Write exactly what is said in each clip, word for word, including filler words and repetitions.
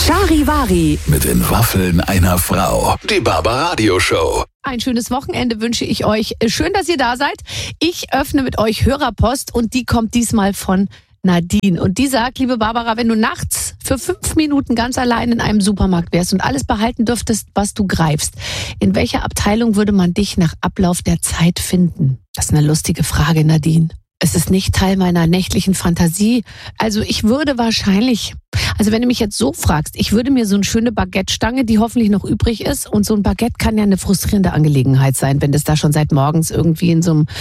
Charivari. Mit den Waffeln einer Frau. Die Barbaradio-Show. Ein schönes Wochenende wünsche ich euch. Schön, dass ihr da seid. Ich öffne mit euch Hörerpost und die kommt diesmal von Nadine. Und die sagt, liebe Barbara, wenn du nachts für fünf Minuten ganz allein in einem Supermarkt wärst und alles behalten dürftest, was du greifst, in welcher Abteilung würde man dich nach Ablauf der Zeit finden? Das ist eine lustige Frage, Nadine. Es ist nicht Teil meiner nächtlichen Fantasie. Also ich würde wahrscheinlich, also wenn du mich jetzt so fragst, ich würde mir so eine schöne Baguette-Stange, die hoffentlich noch übrig ist, und so ein Baguette kann ja eine frustrierende Angelegenheit sein, wenn das da schon seit morgens irgendwie in so einem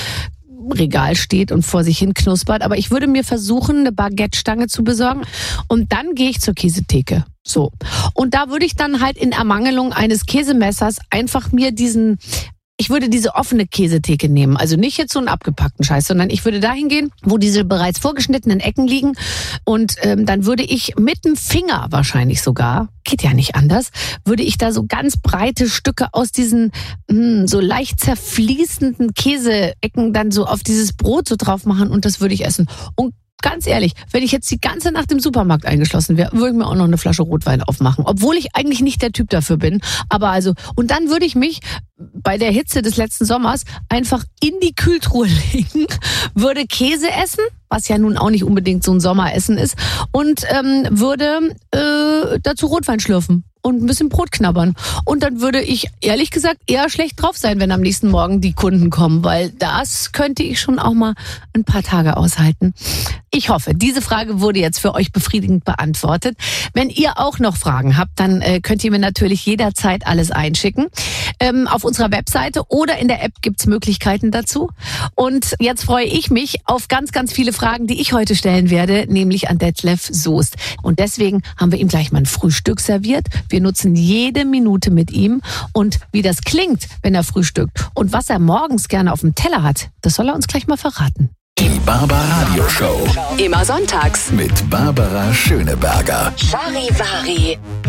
Regal steht und vor sich hin knuspert. Aber ich würde mir versuchen, eine Baguette-Stange zu besorgen und dann gehe ich zur Käsetheke. So. Und da würde ich dann halt in Ermangelung eines Käsemessers einfach mir diesen... Ich würde diese offene Käsetheke nehmen, also nicht jetzt so einen abgepackten Scheiß, sondern ich würde dahin gehen, wo diese bereits vorgeschnittenen Ecken liegen, und ähm, dann würde ich mit dem Finger wahrscheinlich sogar, geht ja nicht anders, würde ich da so ganz breite Stücke aus diesen mh, so leicht zerfließenden Käseecken dann so auf dieses Brot so drauf machen, und das würde ich essen. Und ganz ehrlich, wenn ich jetzt die ganze Nacht im Supermarkt eingeschlossen wäre, würde ich mir auch noch eine Flasche Rotwein aufmachen. Obwohl ich eigentlich nicht der Typ dafür bin. Aber also, und dann würde ich mich bei der Hitze des letzten Sommers einfach in die Kühltruhe legen, würde Käse essen, was ja nun auch nicht unbedingt so ein Sommeressen ist, und ähm, würde äh, dazu Rotwein schlürfen und ein bisschen Brot knabbern. Und dann würde ich, ehrlich gesagt, eher schlecht drauf sein, wenn am nächsten Morgen die Kunden kommen, weil das könnte ich schon auch mal ein paar Tage aushalten. Ich hoffe, diese Frage wurde jetzt für euch befriedigend beantwortet. Wenn ihr auch noch Fragen habt, dann äh, könnt ihr mir natürlich jederzeit alles einschicken. Ähm, auf unserer Webseite oder in der App gibt's Möglichkeiten dazu. Und jetzt freue ich mich auf ganz, ganz viele Fragen, die ich heute stellen werde, nämlich an Detlef Soest. Und deswegen haben wir ihm gleich mal ein Frühstück serviert. Wir nutzen jede Minute mit ihm, und wie das klingt, wenn er frühstückt und was er morgens gerne auf dem Teller hat, das soll er uns gleich mal verraten. Die Barbaradio-Show. Immer sonntags Mit Barbara Schöneberger. Charivari.